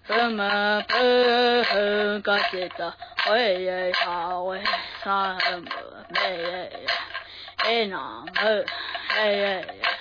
什么不个记得会也稍微什么没也那么哎